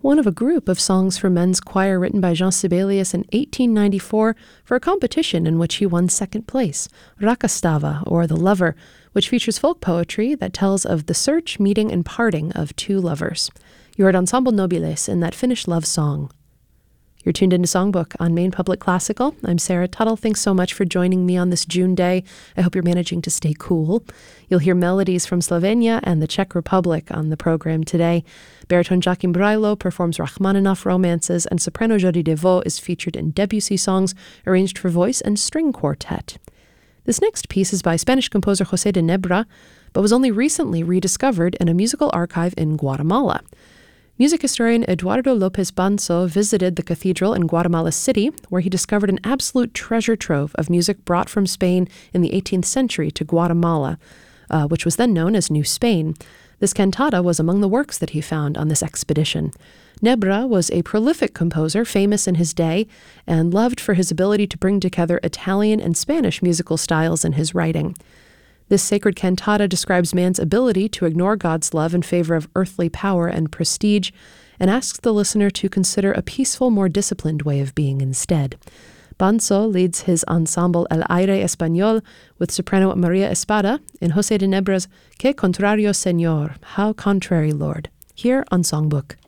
one of a group of songs for men's choir written by Jean Sibelius in 1894 for a competition in which he won second place, Rakastava, or The Lover, which features folk poetry that tells of the search, meeting, and parting of two lovers. You heard Ensemble Nobiles in that Finnish love song. You're tuned into Songbook on Maine Public Classical. I'm Sarah Tuttle. Thanks so much for joining me on this June day. I hope you're managing to stay cool. You'll hear melodies from Slovenia and the Czech Republic on the program today. Baritone Joachim Brailo performs Rachmaninoff romances, and soprano Jody Deveau is featured in Debussy songs arranged for voice and string quartet. This next piece is by Spanish composer José de Nebra, but was only recently rediscovered in a musical archive in Guatemala. Music historian Eduardo López Banzo visited the cathedral in Guatemala City, where he discovered an absolute treasure trove of music brought from Spain in the 18th century to Guatemala, which was then known as New Spain. This cantata was among the works that he found on this expedition. Nebra was a prolific composer, famous in his day, and loved for his ability to bring together Italian and Spanish musical styles in his writing. This sacred cantata describes man's ability to ignore God's love in favor of earthly power and prestige, and asks the listener to consider a peaceful, more disciplined way of being instead. Banzo leads his ensemble El Aire Español with soprano Maria Espada in José de Nebra's Que Contrario Señor, How Contrary Lord, here on Songbook.